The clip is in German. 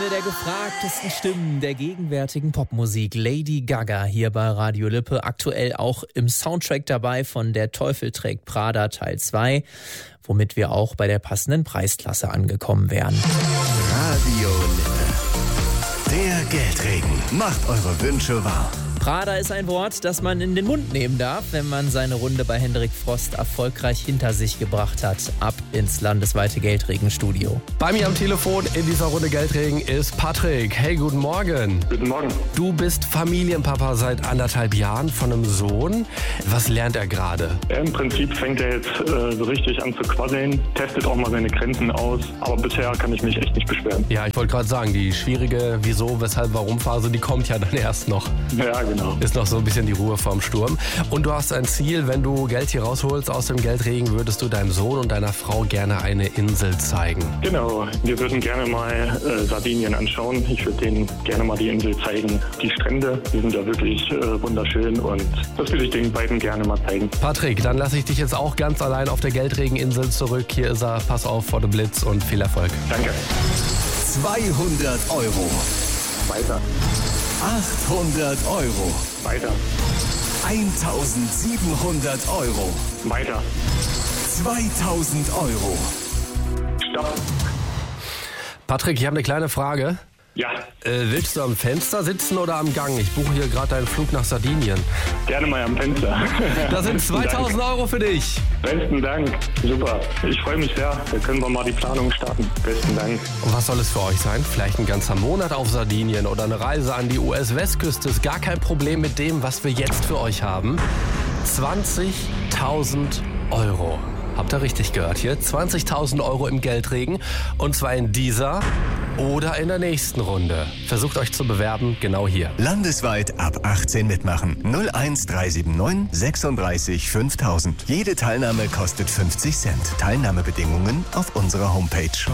Eine der gefragtesten Stimmen der gegenwärtigen Popmusik, Lady Gaga, hier bei Radio Lippe, aktuell auch im Soundtrack dabei von Der Teufel trägt Prada Teil 2, womit wir auch bei der passenden Preisklasse angekommen wären. Radio Lippe. Der Geldregen macht eure Wünsche wahr. Prada ist ein Wort, das man in den Mund nehmen darf, wenn man seine Runde bei Hendrik Frost erfolgreich hinter sich gebracht hat. Ab ins landesweite Geldregenstudio. Bei mir am Telefon in dieser Runde Geldregen ist Patrick. Hey, guten Morgen. Guten Morgen. Du bist Familienpapa seit 1,5 Jahren von einem Sohn. Was lernt er gerade? Im Prinzip fängt er jetzt so richtig an zu quasseln, testet auch mal seine Grenzen aus, aber bisher kann ich mich echt nicht beschweren. Ja, ich wollte gerade sagen, die schwierige Wieso, Weshalb, Warum-Phase, die kommt ja dann erst noch. Ja, genau. Ist noch so ein bisschen die Ruhe vorm Sturm. Und du hast ein Ziel, wenn du Geld hier rausholst aus dem Geldregen, würdest du deinem Sohn und deiner Frau gerne eine Insel zeigen. Genau, wir würden gerne mal Sardinien anschauen. Ich würde denen gerne mal die Insel zeigen. Die Strände, die sind da wirklich wunderschön und das würde ich den beiden gerne mal zeigen. Patrick, dann lasse ich dich jetzt auch ganz allein auf der Geldregeninsel zurück. Hier ist er, pass auf vor dem Blitz und viel Erfolg. Danke. 200 Euro. Weiter. 800 Euro. Weiter. 1700 Euro. Weiter. 2000 Euro. Stopp. Patrick, ich habe eine kleine Frage. Ja, Willst du am Fenster sitzen oder am Gang? Ich buche hier gerade einen Flug nach Sardinien. gerne mal am Fenster. Das sind 2000 Euro für dich. Besten Dank. Super. Ich freue mich sehr. Da können wir mal die Planung starten. Besten Dank. Und was soll es für euch sein? Vielleicht ein ganzer Monat auf Sardinien oder eine Reise an die US-Westküste. Ist gar kein Problem mit dem, was wir jetzt für euch haben. 20.000 Euro. Habt ihr richtig gehört hier? 20.000 Euro im Geldregen. Und zwar in dieser oder in der nächsten Runde. Versucht euch zu bewerben, genau hier. Landesweit ab 18 mitmachen. 01379 36 5000. Jede Teilnahme kostet 50 Cent. Teilnahmebedingungen auf unserer Homepage.